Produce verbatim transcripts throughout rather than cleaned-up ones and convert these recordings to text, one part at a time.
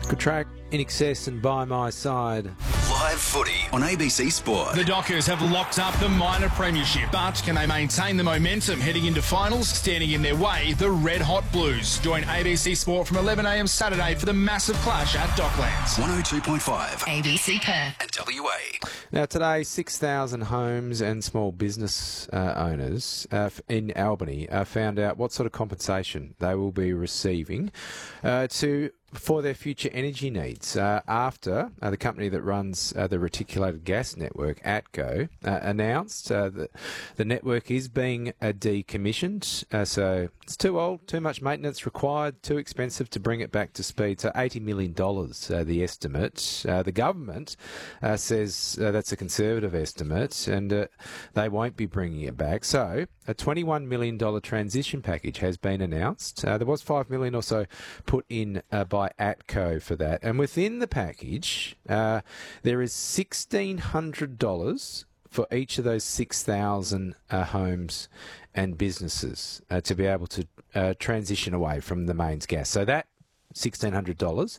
Good track, In Excess and By My Side. Live footy on A B C Sport. The Dockers have locked up the minor premiership, but can they maintain the momentum heading into finals? Standing in their way, the Red Hot Blues. Join A B C Sport from eleven a m Saturday for the massive clash at Docklands. one oh two point five A B C Perth and W A. Now today, six thousand homes and small business uh, owners uh, in Albany uh, found out what sort of compensation they will be receiving uh, to for their future energy needs uh, after uh, the company that runs uh, the reticulated gas network, ATCO, uh, announced uh, that the network is being uh, decommissioned. Uh, so it's too old, too much maintenance required, too expensive to bring it back to speed. So eighty million dollars, uh, the estimate. Uh, the government uh, says uh, that's a conservative estimate and uh, they won't be bringing it back. So a twenty-one million dollars transition package has been announced. Uh, there was five million dollars or so put in uh, by ATCO for that. And within the package, uh, there is one thousand six hundred dollars for each of those six thousand uh, homes and businesses uh, to be able to uh, transition away from the mains gas. So that one thousand six hundred dollars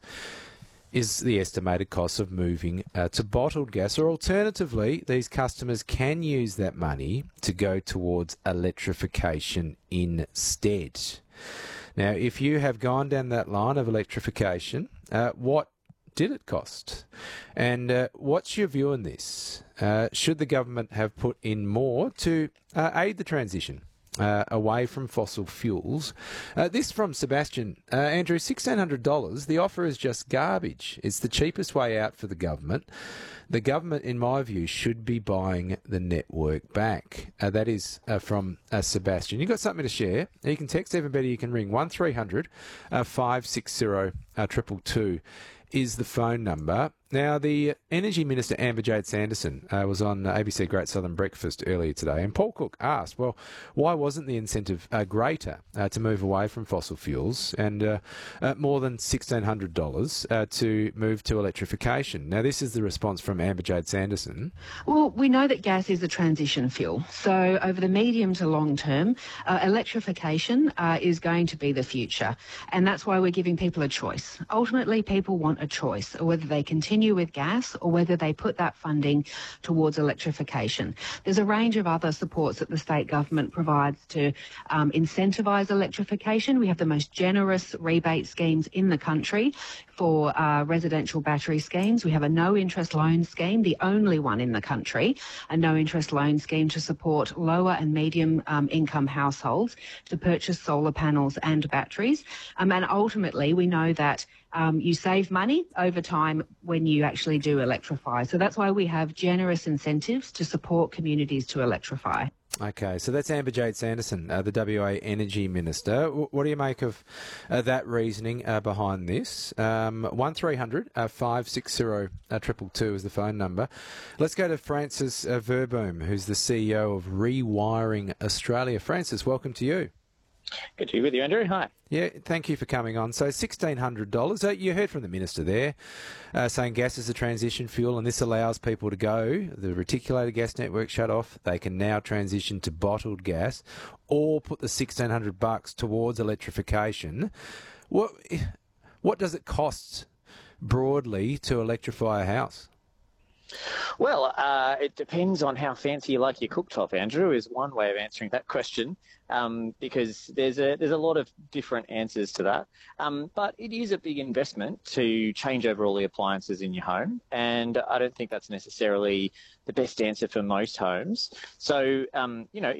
is the estimated cost of moving uh, to bottled gas, or alternatively, these customers can use that money to go towards electrification instead. Now, if you have gone down that line of electrification, uh, what did it cost? And uh, what's your view on this? Uh, should the government have put in more to uh, aid the transition uh, away from fossil fuels? Uh, this from Sebastian. Uh, Andrew, one thousand six hundred dollars, the offer is just garbage. It's the cheapest way out for the government. The government, in my view, should be buying the network back. Uh, that is uh, from uh, Sebastian. You've got something to share. You can text, even better, you can ring one three hundred five six zero two two two is the phone number. Now, the Energy Minister, Amber Jade Sanderson, uh, was on A B C Great Southern Breakfast earlier today, and Paul Cook asked, well, why wasn't the incentive uh, greater uh, to move away from fossil fuels and uh, uh, more than one thousand six hundred dollars uh, to move to electrification? Now, this is the response from Amber Jade Sanderson. Well, we know that gas is a transition fuel. So over the medium to long term, uh, electrification uh, is going to be the future. And that's why we're giving people a choice. Ultimately, people want a choice, whether they continue with gas or whether they put that funding towards electrification. There's a range of other supports that the state government provides to um, incentivise electrification. We have the most generous rebate schemes in the country for uh, residential battery schemes. We have a no-interest loan scheme, the only one in the country, a no-interest loan scheme to support lower and medium um, income households to purchase solar panels and batteries. Um, and ultimately, we know that Um, you save money over time when you actually do electrify. So that's why we have generous incentives to support communities to electrify. Okay, so that's Amber Jade Sanderson, uh, the W A Energy Minister. W- what do you make of uh, that reasoning uh, behind this? Um, one three hundred five six zero two two two is the phone number. Let's go to Francis uh, Verboom, who's the C E O of Rewiring Australia. Francis, welcome to you. Good to be with you, Andrew. Hi. Yeah, thank you for coming on. So one thousand six hundred dollars. Uh, you heard from the Minister there uh, saying gas is a transition fuel and this allows people to go, the reticulated gas network shut off, they can now transition to bottled gas or put the sixteen hundred bucks towards electrification. What, what does it cost broadly to electrify a house? Well, uh, it depends on how fancy you like your cooktop, Andrew, is one way of answering that question, um, because there's a there's a lot of different answers to that. Um, but it is a big investment to change over all the appliances in your home, and I don't think that's necessarily the best answer for most homes. So, um, you know,